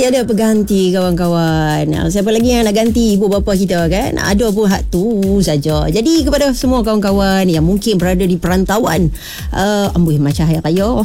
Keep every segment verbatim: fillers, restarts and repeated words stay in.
Tiada pengganti kawan-kawan. Siapa lagi yang nak ganti ibu bapa kita kan? Ada pun hak tu saja. Jadi kepada semua kawan-kawan yang mungkin berada di perantauan, uh, ambuh macam hari raya.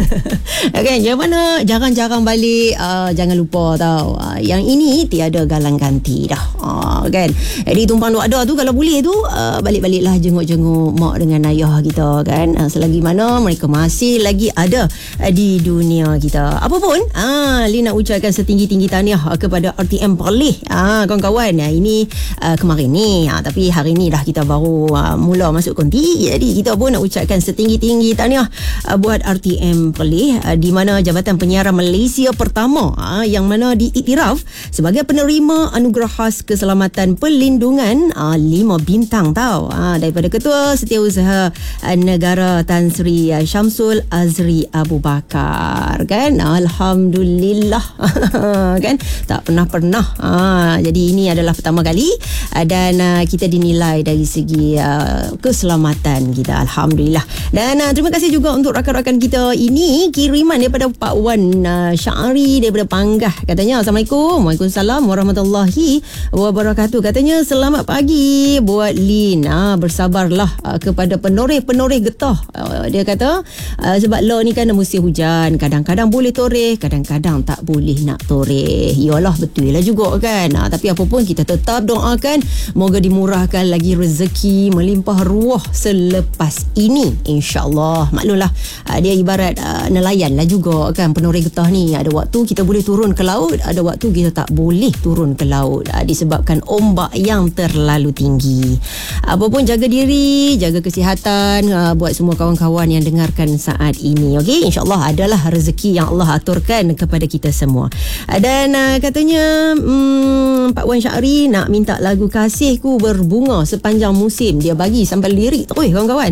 Kan, yang mana jarang-jarang balik, uh, jangan lupa tau. Uh, yang ini tiada galang ganti dah. Uh, kan? Jadi tumpang duk ada tu, kalau boleh tu uh, balik-baliklah jenguk-jenguk mak dengan ayah kita kan. Uh, selagi mana mereka masih lagi ada uh, di dunia kita. Apa pun, ah, Lin nak ucapkan setinggi-tinggi tahniah kepada R T M Perlis, ah, kawan-kawan. Ah, ini uh, kemarin ni, ah, tapi hari ni dah kita baru uh, mula masuk konti. Jadi kita pun nak ucapkan setinggi-tinggi tahniah uh, buat R T M Perlis, uh, di mana Jabatan Penyiaran Malaysia pertama, uh, yang mana diiktiraf sebagai penerima anugerah khas keselamatan perlindungan uh, lima bintang tau, uh, daripada Ketua Setiausaha uh, Negara Tan Sri uh, Syamsul Azri Abu Bakar kan. Alhamdulillah. Kan, tak pernah-pernah. Ha, jadi ini adalah pertama kali uh, dan uh, kita dinilai dari segi uh, keselamatan kita. Alhamdulillah. Dan uh, terima kasih juga untuk rakan-rakan kita. Ini kiriman daripada Pak Wan uh, Syahri daripada Panggah. Katanya Assalamualaikum. Waalaikumsalam warahmatullahi wabarakatuh. Katanya selamat pagi buat Lin. Ha, bersabarlah uh, kepada penoreh-penoreh getah. Uh, dia kata uh, sebab lo ni kan musim hujan, kadang-kadang boleh toreh, kadang-kadang tak boleh nak toreh. Yalah, betul lah juga kan. Ha, tapi apa pun kita tetap doakan moga dimurahkan lagi rezeki melimpah ruah selepas ini, insya-Allah. Maklumlah, ha, dia ibarat uh, nelayan lah juga kan, penoreh getah ni. Ada waktu kita boleh turun ke laut, ada waktu kita tak boleh turun ke laut, ha, disebabkan ombak yang terlalu tinggi. Apa pun jaga diri, jaga kesihatan, ha, buat semua kawan-kawan yang dengarkan saat ini. Okey, insya-Allah adalah rezeki yang Allah aturkan kepada kita semua. Dan uh, katanya um, Pak Wan Syahri nak minta lagu Kasihku Berbunga Sepanjang Musim. Dia bagi sampai lirik terus kawan-kawan.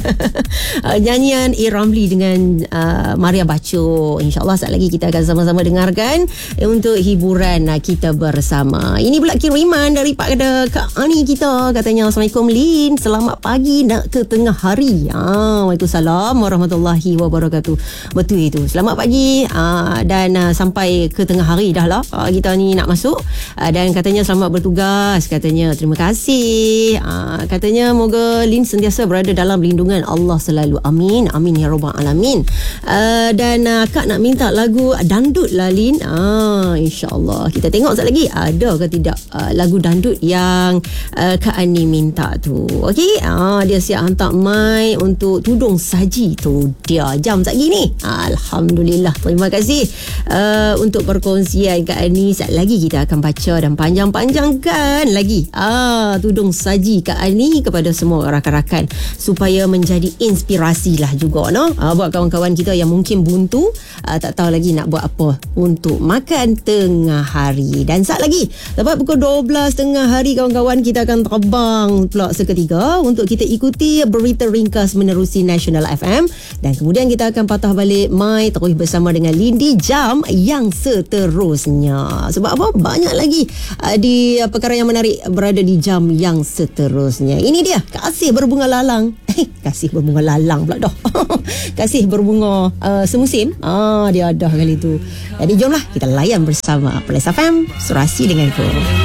uh, nyanyian A. Ramli dengan uh, Maria Baco. InsyaAllah saat lagi kita akan sama-sama dengarkan eh, untuk hiburan uh, kita bersama. Ini pula kiriman daripada Kak Ani kita. Katanya Assalamualaikum Lin, selamat pagi nak ke tengah hari. ah, Waalaikumsalam warahmatullahi wabarakatuh. Betul itu, selamat pagi. uh, dan uh, sampai ke tengah hari dah lah uh, kita ni nak masuk, uh, dan katanya selamat bertugas, katanya terima kasih, uh, katanya moga Lin sentiasa berada dalam lindungan Allah selalu, amin amin ya rabbal alamin. uh, dan uh, Kak nak minta lagu dangdut lah Lin. uh, InsyaAllah kita tengok sekali lagi ada ke tidak uh, lagu dangdut yang uh, Kak Ani minta tu. Okey, uh, dia siap hantar mai untuk tudung saji tu, dia jam sekali ni. Alhamdulillah, terima kasih uh, untuk perkongsian Kak Ani. Sekejap lagi kita akan baca dan panjang-panjangkan lagi ah, tudung saji Kak Ani kepada semua rakan-rakan supaya menjadi inspirasi lah juga, no? ah, buat kawan-kawan kita yang mungkin buntu, ah, tak tahu lagi nak buat apa untuk makan tengah hari. Dan saat lagi tepat pukul dua belas tengah hari kawan-kawan, kita akan terbang pula seketika untuk kita ikuti berita ringkas menerusi National F M, dan kemudian kita akan patah balik mai terus bersama dengan Lindi jam yang seterusnya. Sebab apa? Banyak lagi uh, di uh, perkara yang menarik berada di jam yang seterusnya. Ini dia, Kasih Berbunga Lalang. Eh, Kasih Berbunga Lalang pula dah. Kasih Berbunga uh, Semusim. Ah, dia ada kali tu. Jadi jomlah kita layan bersama Perlis F M, Surasi Denganku.